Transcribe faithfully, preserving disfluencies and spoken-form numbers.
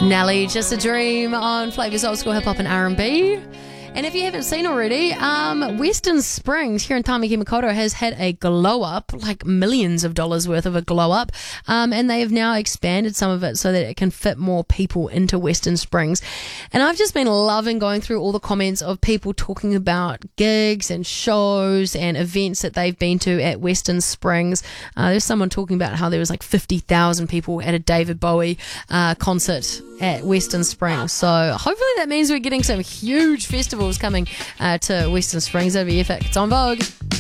Nelly, Just a Dream on Flavors Old School Hip Hop and R and B. And if you haven't seen already, um, Western Springs here in Tamaki Makaurau has had a glow up, like millions of dollars worth of a glow up. Um, and they have now expanded some of it so that it can fit more people into Western Springs. And I've just been loving going through all the comments of people talking about gigs and shows and events that they've been to at Western Springs. Uh, there's someone talking about how there was like fifty thousand people at a David Bowie uh, concert at Western Springs. So hopefully that means we're getting some huge festivals coming uh, to Western Springs. That'll be epic. It's on Vogue.